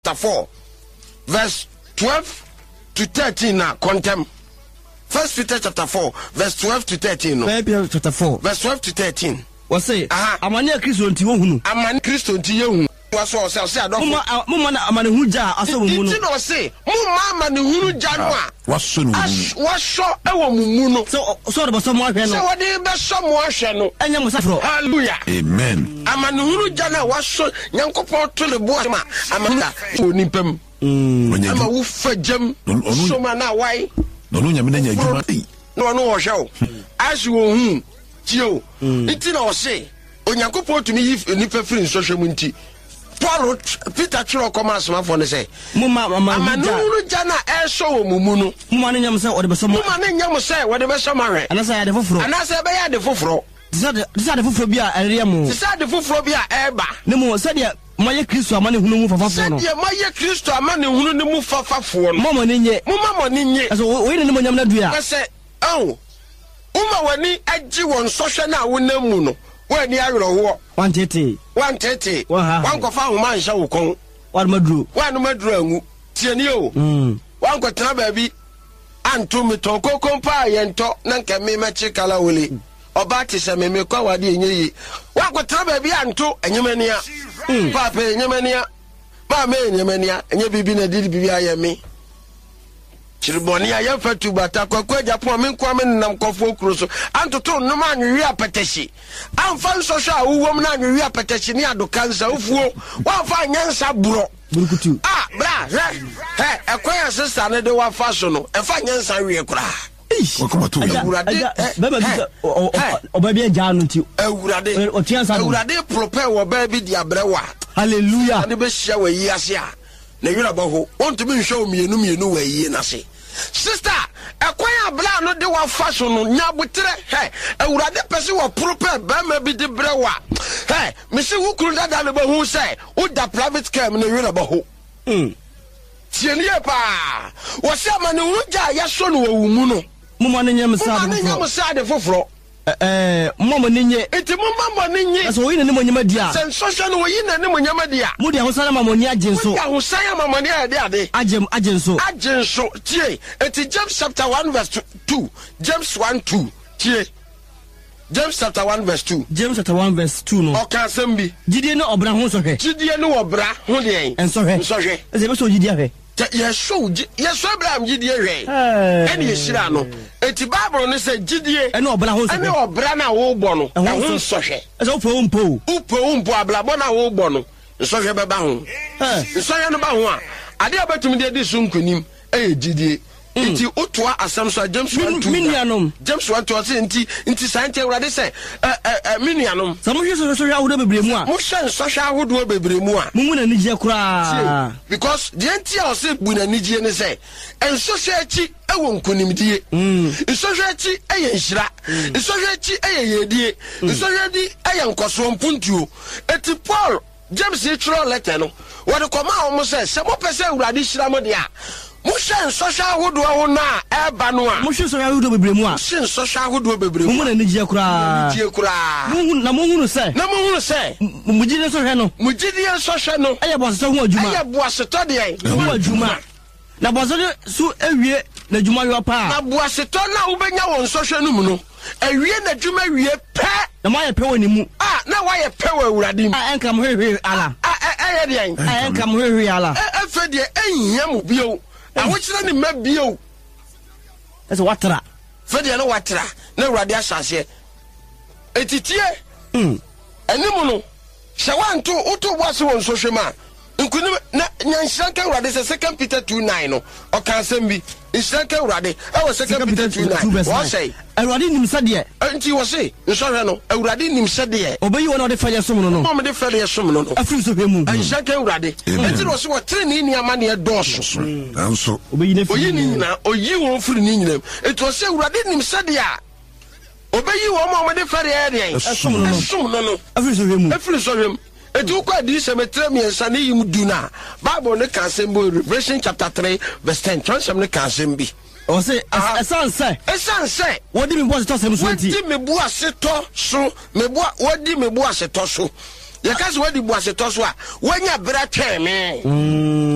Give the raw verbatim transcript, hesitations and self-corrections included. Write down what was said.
chapter four, verse twelve to thirteen now, contem. First Peter chapter four, verse twelve to thirteen. No. First Peter chapter four, verse twelve to thirteen. What say? Amani Christo nti wo hunu. Amani Christo nti ye hunu. Was so say say adofo. Mama mama na amani hu ja aso wo mu no. Nti no say, mama amani hu ja no a. Waso no. Waso e wo mu no. So so de boso mo ahwe no. So wo de be so mo ahwe no. Enya mo safro. Hallelujah. Amen. Amani hu ja na waso Nyankopon to le bo ma. Amani oni pam. Mm. Ama wo fajam. So ma na wai. No no nyame na nya adwuma. No no wo hwe o. As wo hu tio. Nti na wo say Onyankopon to me nipa free social munti. Paul Peter Chiro come as my phone say mama mama amanu jana e so wo mumu no mama ne nyam say o de beso mama ne nyam say wo de beso mare ana say de foforo ana say be ya de foforo disa de disa de foforo bia ere mo disa de foforo bia e ba ne mo say de moye Kristo amane hunu mu fafafo no say de moye Kristo amane hunu ne mu fafafo no mama ne nye mama mo ne nye so wo ne mo nyam na dua say oh uma wani agi won sohwe na wo na mu no wani ayrowo one thirty one thirty wan ko fa homa nhya wo kon wan madru wan madru angu tieni o mm wan ko tena ba bi anto mi to kokon pa yento na nka me ma chikala wole oba ti se me me kwa wade enyeyi wan ko tena ba bi anto enyemania papa enyemania ba me enyemania enye bibi na didi bibi ayemi Chiriboni aye fatu bata kwa kwa Japan men kwa men nam kofo kruso antoto no ma nwi apeteshi amfa social awuwom na nwi apeteshi ni adokansa ufuo wa fa nyansa buro burukutu ah bra he he ekwan sister ne de wa fa so no e fa nyansa wie kura wakoma to awurade baba bi oba bi agya no nti awurade otiansa awurade prepare wo ba bi di abrewa hallelujah ne be hia wa yi ase a na yura baho wonto bi nhwe omienu mienu wa yi na se sister ekwan abla no de wa fashion no nyabotre he awurade pese wo prepare ba ma bi de brewa he me se wukuru dada le bahu say wo da private car na yura baho mm tienie pa wo se amane wuja ya so no wu mu no mama ne nyam sa de nyam sa de foforo eh mama ne nye enti mama ne nye so wo yin ne mo nyama dia sen social wo yin ne mo nyama dia mu dia ho sana mama ni agenso mu dia ho sana mama ni ade ade agem agenso agenso tie enti James chapter one verse two James one two tie James chapter one verse two James chapter one verse two no o kan sembi gidie no obra ho so hwe gidie no obra ho de en so hwe so hwe eze be so gidie hwe yes so yes so Abraham gidie hwe ene yeshira no eti Bible no say gidie ene obra ho so ene obra na wo bo no ho so hwe eze upo umpo upo umpo ablabo na wo bo no so hwe be ba ho so hwe no ba ho a ade abatum de di so nkonim e gidie Inti utwa asamso James one two minianom James one two say inti inti science urade say eh eh minianom samu hwe so hwe ahodo bebremu a mo hwe so hwe ahodo bebremu a mumu na nigye kura because the enti a say bu na nigye ne say enso hwe achi ewo nkonimdie enso hwe achi eye nhira enso hwe achi eye yedie enso hwe di eye nkoso mpuntuo eti Paul James chiro letter no wode koma o mo say se mo pese urade hira mo de a Mushen social hodo ho na eba no a mushen social hodo bebremu a mushen social hodo bebremu mu na nigye kura nigye kura mu na mu hunu se na mu hunu se mugide so hwe no mugide so hwe no eye boaseto ho adwuma eye boaseto de ai ho adwuma na boaseto su ewie na adwuma yo pa na boaseto na wo benya won so hwe no mu no ewie na adwuma wie pe na ma ye pe woni mu ah na wa ye pe wa awurade mu ah enka mo hwehwe ala ah eye de ai ah enka mo hwehwe ala e fe de ehia mu bio awochira ni mabio eso watra fede no watra na urade asase etitie mm enimu no hye wanto uto boase won so hwema nkunim na nyanhyanka urade se second Peter two nine no o kan sembi nyanhyanka urade e wo second Peter two nine wo say urade nim sade enti wo say nso hwe no urade nim sade obayi wona de faye som no no mo de faye som no no afri so hwemu nyanhyanka urade enti no so wo tre ni ni ama ne doso anso obayi ne oyi ni na oyi won firi ni nyinam enti wo say urade nim sade a obayi wo mo de faye ade som no no som no no afri so hwemu afri so hwemu etu kwa di semetre mi ensane yim duna Bible ne kan sembo Revelation chapter three verse ten transem ne kan sembi o say esan say esan say wodi me boase to sem so nti wodi me boase to so me bo wodi me boase to so ye ka se wodi boase to so a wanya bra tweme